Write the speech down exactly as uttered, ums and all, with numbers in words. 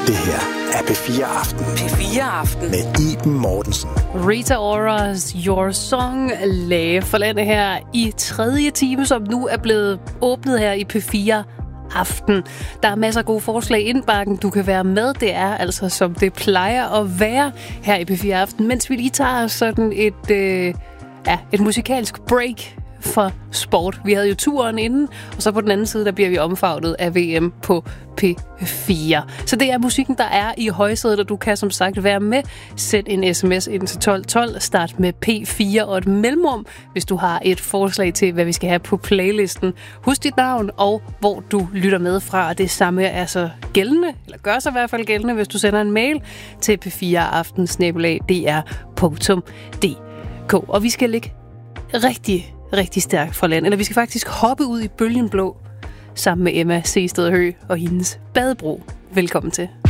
Det her er P fire Aften. P fire Aften. Med Iben Mortensen. Rita Ora's Your Song lagde for landet her i tredje time, som nu er blevet åbnet her i P fire Aften. Der er masser af gode forslag i indbakken. Du kan være med. Det er altså, som det plejer at være her i P fire Aften. Mens vi lige tager sådan et, øh, ja, et musikalsk break for sport. Vi havde jo turen inden, og så på den anden side, der bliver vi omfavnet af V M på P fire. Så det er musikken, der er i højsædet, og du kan som sagt være med. Send en sms ind til tolv tolv. Start med P fire og et mellemrum, hvis du har et forslag til, hvad vi skal have på playlisten. Husk dit navn og hvor du lytter med fra. Det samme er så gældende, eller gør sig i hvert fald gældende, hvis du sender en mail til p fire aften bindestreg d r punktum d k. Og vi skal ligge rigtig rigtig stærkt fra land. Eller vi skal faktisk hoppe ud i bølgen blå sammen med Emma Seested Høgh og hendes badebro. Velkommen til.